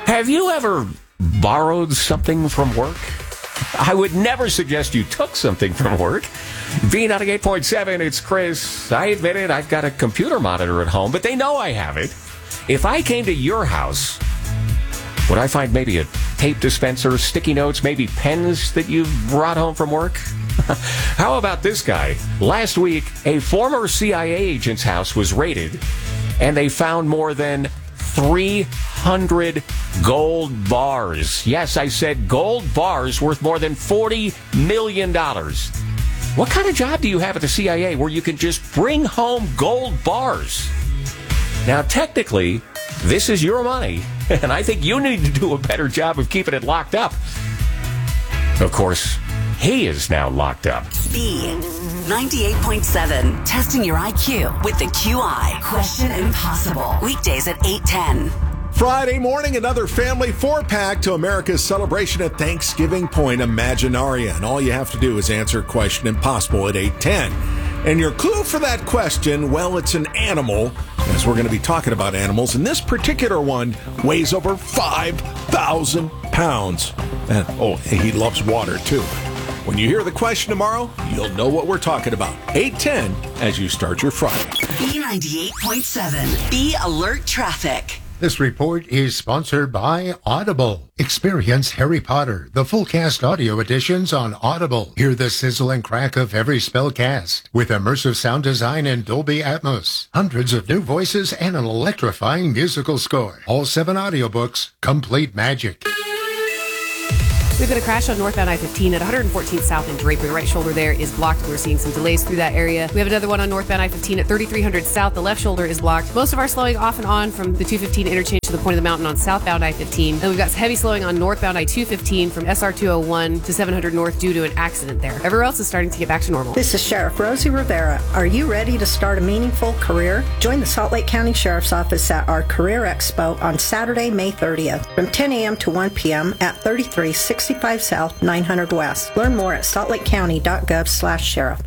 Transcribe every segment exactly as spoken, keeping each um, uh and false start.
Have you ever borrowed something from work? I would never suggest you took something from work. B ninety-eight point seven, it's Chris. I admit it, I've got a computer monitor at home, but they know I have it. If I came to your house, would I find maybe a tape dispenser, sticky notes, maybe pens that you brought home from work? How about this guy? Last week, a former C I A agent's house was raided, and they found more than three hundred gold bars. Yes, I said gold bars worth more than forty million dollars. What kind of job do you have at the C I A where you can just bring home gold bars? Now, technically, this is your money, and I think you need to do a better job of keeping it locked up. Of course, he is now locked up. B ninety-eight point seven, testing your I Q with the Q I. Question Impossible. Weekdays at eight ten. Friday morning, another family four-pack to America's celebration at Thanksgiving Point Imaginaria. And all you have to do is answer Question Impossible at eight ten. And your clue for that question, well, it's an animal, as we're going to be talking about animals. And this particular one weighs over five thousand pounds. And, oh, he loves water, too. When you hear the question tomorrow, you'll know what we're talking about. eight ten as you start your Friday. B ninety-eight point seven. Be alert traffic. This report is sponsored by Audible. Experience Harry Potter, the full cast audio editions on Audible. Hear the sizzle and crack of every spell cast with immersive sound design and Dolby Atmos. Hundreds of new voices and an electrifying musical score. All seven audiobooks, complete magic. We've got a crash on northbound I fifteen at one fourteenth South in Draper. The right shoulder there is blocked. We're seeing some delays through that area. We have another one on northbound I fifteen at thirty-three hundred South. The left shoulder is blocked. Most of our slowing off and on from the two fifteen interchange to the point of the mountain on southbound I fifteen. And we've got heavy slowing on northbound I two fifteen from S R two oh one to seven hundred North due to an accident there. Everywhere else is starting to get back to normal. This is Sheriff Rosie Rivera. Are you ready to start a meaningful career? Join the Salt Lake County Sheriff's Office at our Career Expo on Saturday, May thirtieth from ten a.m. to one p.m. at thirty-three sixty-five South nine hundred West. Learn more at saltlakecounty.gov slash sheriff.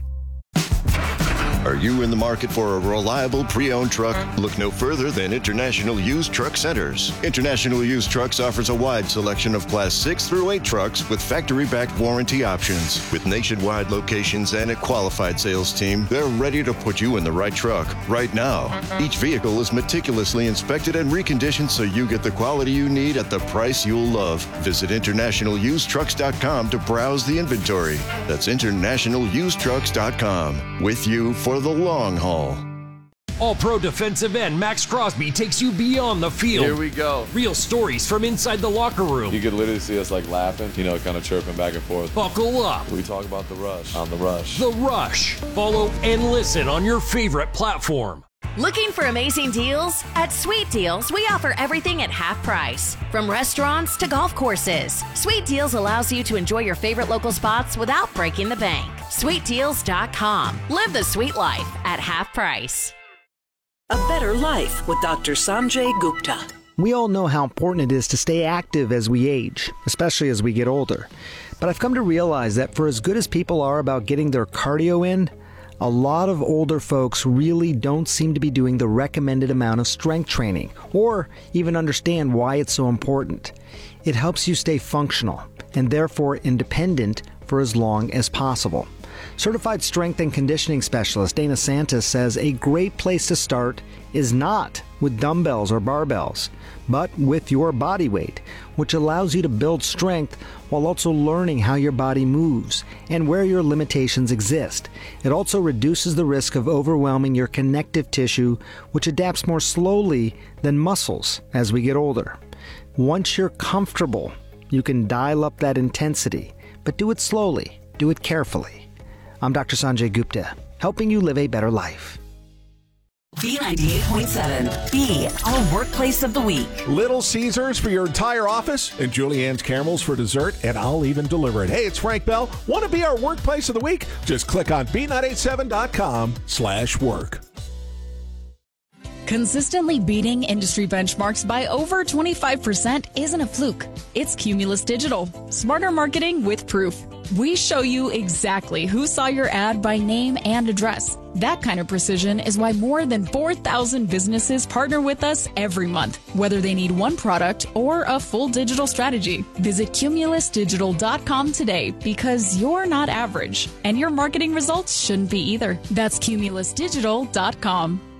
Are you in the market for a reliable pre-owned truck? Look no further than International Used Truck Centers. International Used Trucks offers a wide selection of Class six through eight trucks with factory-backed warranty options. With nationwide locations and a qualified sales team, they're ready to put you in the right truck right now. Each vehicle is meticulously inspected and reconditioned so you get the quality you need at the price you'll love. Visit international used trucks dot com to browse the inventory. That's international used trucks dot com. With you for the long haul. All-Pro defensive end Max Crosby takes you beyond the field. Here we go. Real stories from inside the locker room. You could literally see us like laughing, you know, kind of chirping back and forth. Buckle up. We talk about the rush on the rush. The Rush. Follow and listen on your favorite platform. Looking for amazing deals? At Sweet Deals, we offer everything at half price. From restaurants to golf courses, Sweet Deals allows you to enjoy your favorite local spots without breaking the bank. sweet deals dot com. Live the sweet life at half price. A better life with Doctor Sanjay Gupta. We all know how important it is to stay active as we age, especially as we get older. But I've come to realize that for as good as people are about getting their cardio in, a lot of older folks really don't seem to be doing the recommended amount of strength training, or even understand why it's so important. It helps you stay functional, and therefore independent for as long as possible. Certified strength and conditioning specialist Dana Santos says a great place to start is not with dumbbells or barbells, but with your body weight, which allows you to build strength while also learning how your body moves and where your limitations exist. It also reduces the risk of overwhelming your connective tissue, which adapts more slowly than muscles as we get older. Once you're comfortable, you can dial up that intensity, but do it slowly, do it carefully. I'm Doctor Sanjay Gupta, helping you live a better life. B ninety-eight point seven. B, our workplace of the week. Little Caesars for your entire office and Julianne's Caramels for dessert, and I'll even deliver it. Hey, it's Frank Bell. Want to be our workplace of the week? Just click on b nine eight seven dot com slash work. Consistently beating industry benchmarks by over twenty-five percent isn't a fluke. It's Cumulus Digital. Smarter marketing with proof. We show you exactly who saw your ad by name and address. That kind of precision is why more than four thousand businesses partner with us every month, whether they need one product or a full digital strategy. Visit Cumulus Digital dot com today because you're not average, and your marketing results shouldn't be either. That's Cumulus Digital dot com.